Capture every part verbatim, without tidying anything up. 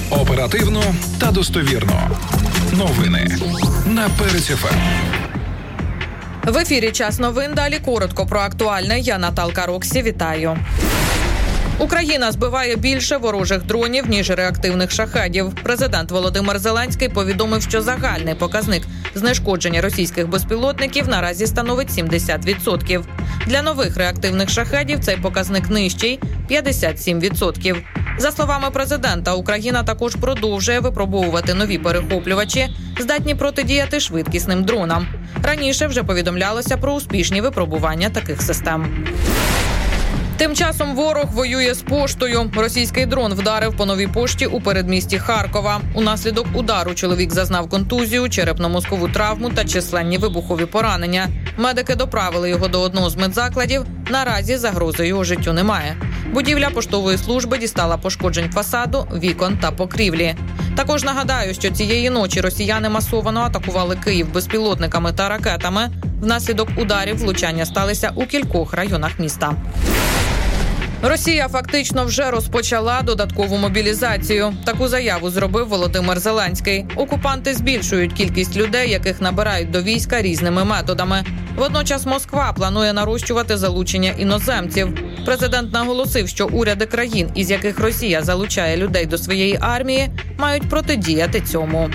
Оперативно та достовірно. Новини на Перець еф ем. В ефірі «Час новин». Далі коротко про актуальне. Я Наталка Роксі. Вітаю. Україна збиває більше ворожих дронів, ніж реактивних шахедів. Президент Володимир Зеленський повідомив, що загальний показник знешкодження російських безпілотників наразі становить сімдесят відсотків. Для нових реактивних шахедів цей показник нижчий – п'ятдесят сім відсотків. За словами президента, Україна також продовжує випробовувати нові перехоплювачі, здатні протидіяти швидкісним дронам. Раніше вже повідомлялося про успішні випробування таких систем. Тим часом ворог воює з поштою. Російський дрон вдарив по новій пошті у передмісті Харкова. Унаслідок удару чоловік зазнав контузію, черепно-мозкову травму та численні вибухові поранення. Медики доправили його до одного з медзакладів. Наразі загрози його життю немає. Будівля поштової служби дістала пошкоджень фасаду, вікон та покрівлі. Також нагадаю, що цієї ночі росіяни масово атакували Київ безпілотниками та ракетами. Внаслідок ударів влучання сталися у кількох районах міста. Росія фактично вже розпочала додаткову мобілізацію. Таку заяву зробив Володимир Зеленський. Окупанти збільшують кількість людей, яких набирають до війська різними методами. Водночас Москва планує нарощувати залучення іноземців. Президент наголосив, що уряди країн, із яких Росія залучає людей до своєї армії, мають протидіяти цьому.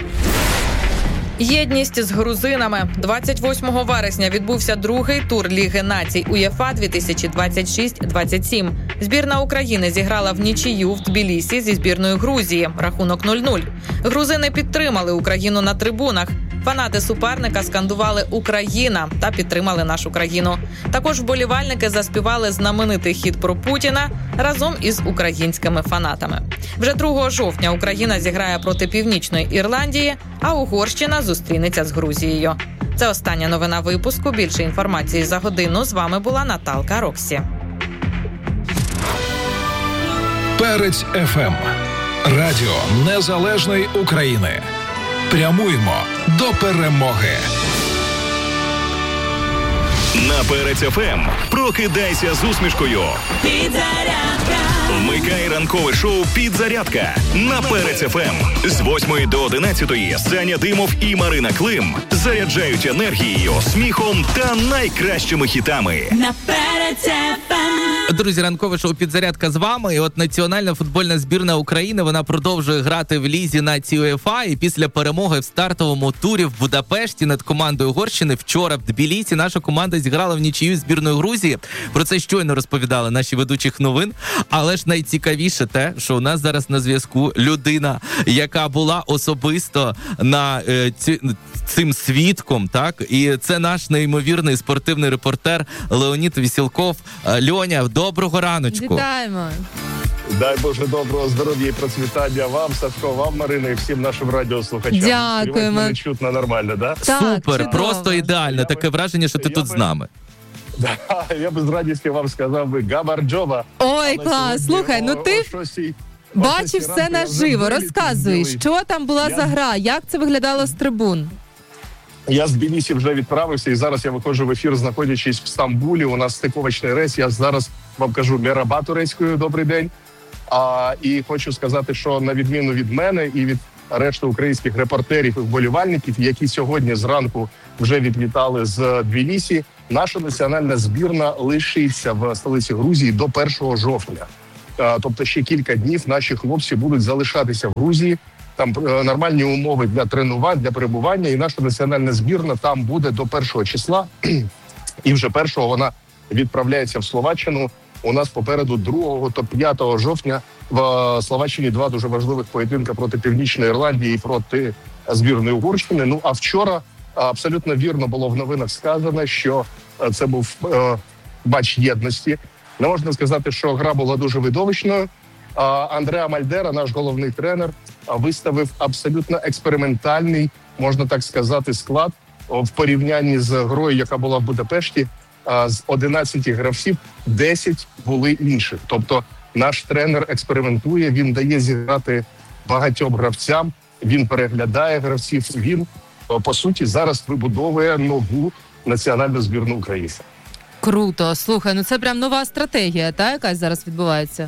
Єдність з грузинами. двадцять восьмого вересня відбувся другий тур Ліги націй УЄФА дві тисячі двадцять шість двадцять сім. Збірна України зіграла в нічию в Тбілісі зі збірною Грузії. Рахунок нуль нуль. Грузини підтримали Україну на трибунах. Фанати суперника скандували «Україна» та підтримали нашу країну. Також вболівальники заспівали знаменитий хіт про Путіна разом із українськими фанатами. Вже другого жовтня Україна зіграє проти Північної Ірландії, а Угорщина зустрінеться з Грузією. Це остання новина випуску. Більше інформації за годину. З вами була Наталка Роксі. Перець еф ем. Радіо Незалежної України. Прямуємо до перемоги. На Перець еф ем прокидайся з усмішкою. Підзарядка. Вмикай ранкове шоу «Підзарядка» на Перець еф ем. З восьмої до одинадцятої Саня Димов і Марина Клим заряджають енергією, сміхом та найкращими хітами. На Перець еф ем. Друзі, ранкове шоу «Підзарядка» з вами. І от національна футбольна збірна України, вона продовжує грати в Лізі націй УЄФА. І після перемоги в стартовому турі в Будапешті над командою Угорщини вчора в Тбілісі наша команда зіграла в нічию з збірною Грузії. Про це щойно розповідали наші ведучих новин. Але ж найцікавіше те, що у нас зараз на зв'язку людина, яка була особисто на е, ці, цим свідком, так? І це наш неймовірний спортивний репортер Леонід Вісілков. Льоня, доброго раночку. Вітаємо. Дай Боже доброго здоров'я і процвітання вам, Сашко, вам, Марина, і всім нашим радіослухачам. Дякуємо. Мене чутно нормально, да? Так, супер, чудово. просто ідеально. Таке враження, що ти я тут би, з нами. Да, я би з радістю вам сказав би Габарджоба. Ой, клас, слухай, ну ти бачив все наживо. Розказуй, що там була я... за гра, як це виглядало з трибун? Я з Тбілісі вже відправився, і зараз я виходжу в ефір, знаходячись в Стамбулі. У нас стиковочний рейс. Я зараз вам кажу мераба турецькою, добрий день. А, і хочу сказати, що на відміну від мене і від решти українських репортерів і вболівальників, які сьогодні зранку вже відлітали з Тбілісі, наша національна збірна лишиться в столиці Грузії до першого жовтня. А, тобто ще кілька днів наші хлопці будуть залишатися в Грузії. Там е, нормальні умови для тренувань, для перебування, і наша національна збірна там буде до першого числа. І вже першого вона відправляється в Словаччину. У нас попереду другого та п'ятого жовтня в Словаччині два дуже важливих поєдинка проти Північної Ірландії і проти збірної Угорщини. Ну, а вчора абсолютно вірно було в новинах сказано, що це був е, матч єдності. Не можна сказати, що гра була дуже видовищною. Андреа Мальдера, наш головний тренер, виставив абсолютно експериментальний, можна так сказати, склад в порівнянні з грою, яка була в Будапешті. З одинадцяти гравців десять були інших. Тобто наш тренер експериментує, він дає зіграти багатьом гравцям, він переглядає гравців, він, по суті, зараз вибудовує нову національну збірну України. Круто. Слухай, ну це прям нова стратегія, та, якась зараз відбувається?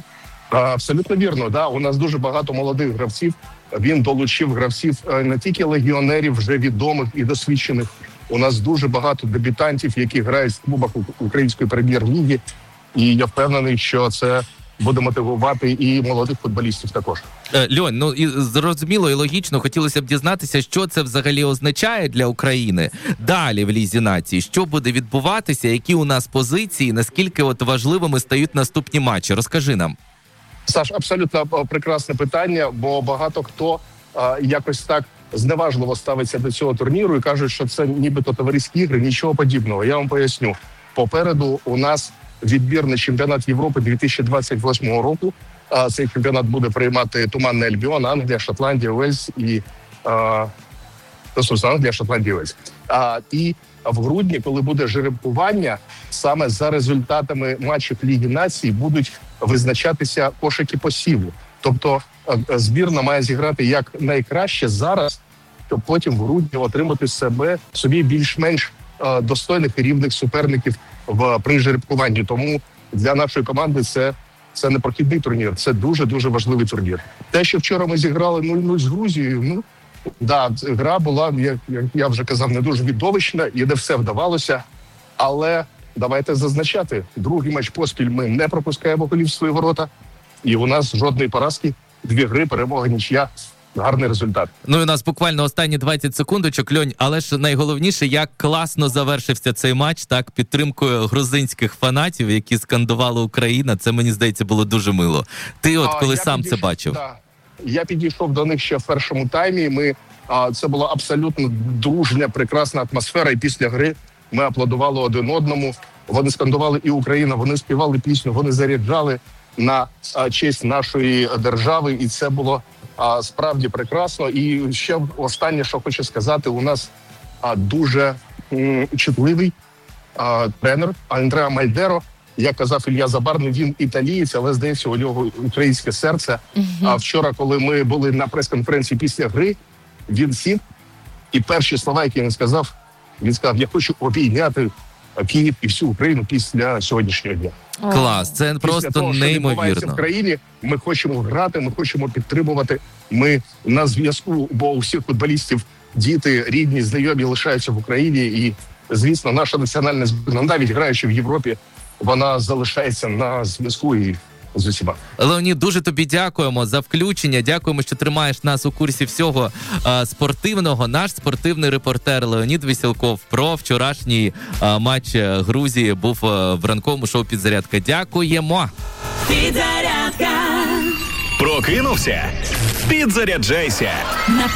Абсолютно вірно. Да, у нас дуже багато молодих гравців. Він долучив гравців не тільки легіонерів, вже відомих і досвідчених. У нас дуже багато дебютантів, які грають в клубах української прем'єр-ліги. І я впевнений, що це буде мотивувати і молодих футболістів також. Льонь, ну і зрозуміло і логічно, хотілося б дізнатися, що це взагалі означає для України далі в Лізі націй, що буде відбуватися, які у нас позиції, наскільки от важливими стають наступні матчі. Розкажи нам. Саш, абсолютно прекрасне питання, бо багато хто а, якось так зневажливо ставиться до цього турніру і кажуть, що це нібито товариські ігри, нічого подібного. Я вам поясню. Попереду у нас відбір на чемпіонат Європи дві тисячі двадцять восьмого року. А, цей чемпіонат буде приймати Туманний Альбіон, Англія, Шотландія, Уельс і а, Англія, Шотландія, Уельс. А, і в грудні, коли буде жеребкування, саме за результатами матчів Ліги націй будуть визначатися кошики посіву. Тобто збірна має зіграти як найкраще зараз, щоб потім в грудні отримати себе собі більш-менш е, достойних і рівних суперників в при жеребкуванні. Тому для нашої команди це, це не прохідний турнір, це дуже-дуже важливий турнір. Те, що вчора ми зіграли нуль нуль з Грузією, ну, да, гра була, як, як я вже казав, не дуже відовищна і не все вдавалося, але давайте зазначати, другий матч поспіль ми не пропускаємо голів в свої ворота, і у нас жодної поразки, дві гри, перемога, нічия, гарний результат. Ну і у нас буквально останні двадцять секундочок, Льонь, але ж найголовніше, як класно завершився цей матч, так, підтримкою грузинських фанатів, які скандували Україна, це, мені здається, було дуже мило. Ти от, а, коли сам підійшов, це бачив? Да. Я підійшов до них ще в першому таймі, ми, а, це була абсолютно дружня, прекрасна атмосфера, і після гри ми аплодували один одному, вони скандували і Україна, вони співали пісню, вони заряджали на а, честь нашої держави, і це було а, справді прекрасно. І ще останнє, що хочу сказати, у нас а, дуже м, чутливий а, тренер Андреа Мальдеро. Як казав Ілля Забарний, він італієць, але, здається, у нього українське серце. Uh-huh. А вчора, коли ми були на прес-конференції після гри, він сів, і перші слова, які він сказав, він сказав: я хочу обійняти Київ і всю Україну після сьогоднішнього дня. Клас, це після просто того, неймовірно. В країні ми хочемо грати, ми хочемо підтримувати. Ми на зв'язку, бо у всіх футболістів діти, рідні, знайомі лишаються в Україні. І, звісно, наша національна збірна, навіть граючи в Європі, вона залишається на зв'язку і з усіма. Леонід, дуже тобі дякуємо за включення. Дякуємо, що тримаєш нас у курсі всього а, спортивного. Наш спортивний репортер Леонід Веселков про вчорашній а, матч Грузії був а, в ранковому шоу «Підзарядка». Дякуємо! Підзарядка! Прокинувся? Підзаряджайся!